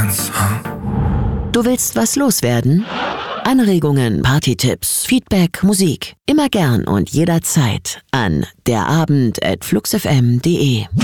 Dance, huh? Du willst was loswerden? Anregungen, Partytipps, Feedback, Musik. Immer gern und jederzeit an derabend@fluxfm.de.